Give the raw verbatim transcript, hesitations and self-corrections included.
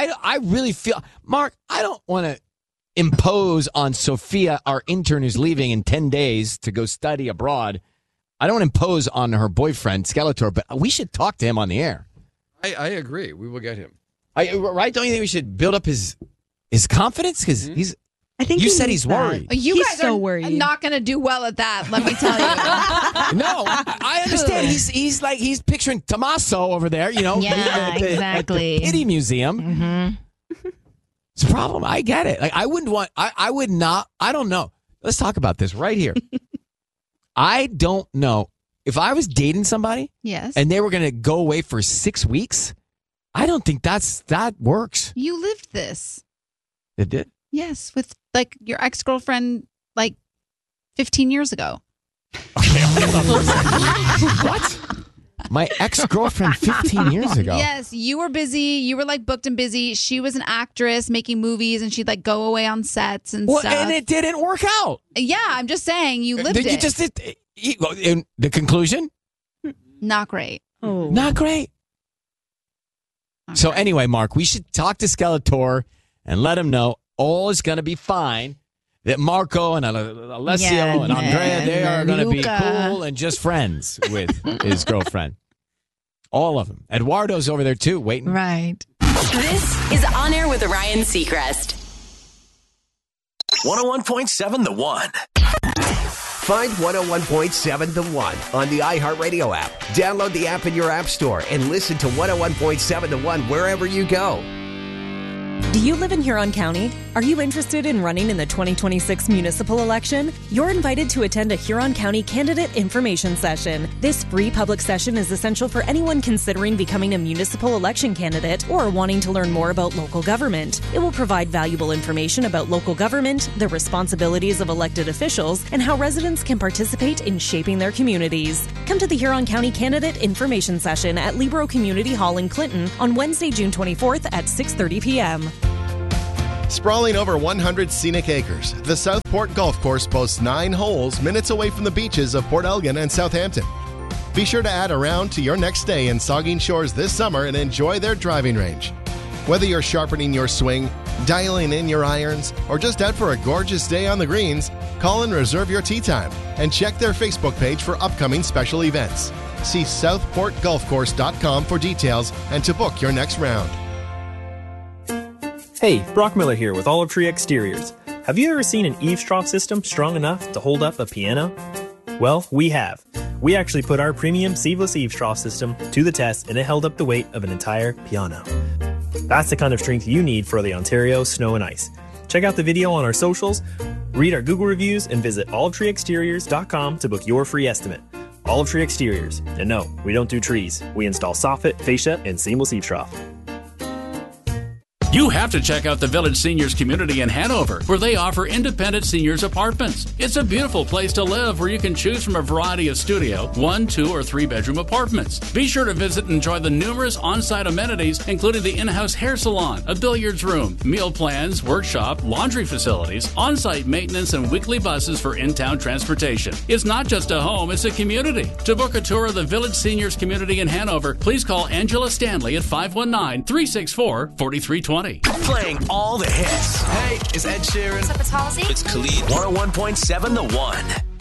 I, I really feel, Mark, I don't want to impose on Sophia, our intern who's leaving in ten days to go study abroad. I don't impose on her boyfriend, Skeletor, but we should talk to him on the air. I, I agree. We will get him. I, right? Don't you think we should build up his his confidence? Because mm-hmm. he's. I think you he said he's that. worried. You he's guys so are worried. not going to do well at that. Let me tell you. No, I understand. He's he's like he's picturing Tommaso over there. You know, yeah, at the, exactly. At the Pity Museum. Mm-hmm. It's a problem. I get it. Like I wouldn't want. I I would not. I don't know. Let's talk about this right here. I don't know if I was dating somebody. Yes. And they were going to go away for six weeks. I don't think that's that works. You lived this. It did? Yes, with like your ex-girlfriend like fifteen years ago. Okay. What? My ex-girlfriend fifteen years ago. Yes, you were busy. You were like booked and busy. She was an actress making movies and she'd like go away on sets and well, stuff. And it didn't work out. Yeah, I'm just saying you lived did it. You just did. In the conclusion? Not great. Oh. Not great. Not so great. anyway, Mark, we should talk to Skeletor and let him know all is going to be fine. That Marco and Alessio Yeah, and Andrea, they are going to be Luca. cool and just friends with his girlfriend. All of them. Eduardo's over there too, waiting. Right. This is On Air with Ryan Seacrest. one oh one point seven The One. Find one oh one point seven The One on the iHeartRadio app. Download the app in your app store and listen to one oh one point seven The One wherever you go. Do you live in Huron County? Are you interested in running in the twenty twenty-six municipal election? You're invited to attend a Huron County candidate information session. This free public session is essential for anyone considering becoming a municipal election candidate or wanting to learn more about local government. It will provide valuable information about local government, the responsibilities of elected officials, and how residents can participate in shaping their communities. Come to the Huron County candidate information session at Libro Community Hall in Clinton on Wednesday, June twenty-fourth at six thirty p.m. Sprawling over one hundred scenic acres, the Southport Golf Course boasts nine holes minutes away from the beaches of Port Elgin and Southampton. Be sure to add a round to your next stay in Saugeen Shores this summer and enjoy their driving range. Whether you're sharpening your swing, dialing in your irons, or just out for a gorgeous day on the greens, call and reserve your tee time and check their Facebook page for upcoming special events. See southport golf course dot com for details and to book your next round. Hey, Brock Miller here with Olive Tree Exteriors. Have you ever seen an eavesdrop system strong enough to hold up a piano? Well, we have. We actually put our premium seamless eavesdrop system to the test and it held up the weight of an entire piano. That's the kind of strength you need for the Ontario snow and ice. Check out the video on our socials, read our Google reviews, and visit olive tree exteriors dot com to book your free estimate. Olive Tree Exteriors. And no, we don't do trees. We install soffit, fascia, and seamless eavesdrop. You have to check out the Village Seniors Community in Hanover, where they offer independent seniors apartments. It's a beautiful place to live where you can choose from a variety of studio, one, two, or three bedroom apartments. Be sure to visit and enjoy the numerous on-site amenities, including the in-house hair salon, a billiards room, meal plans, workshop, laundry facilities, on-site maintenance, and weekly buses for in-town transportation. It's not just a home, it's a community. To book a tour of the Village Seniors Community in Hanover, please call Angela Stanley at five one nine, three six four, four three two zero. Playing all the hits. Hey, it's Ed Sheeran. What's up, it's Halsey. It's Khalid. one oh one point seven The One.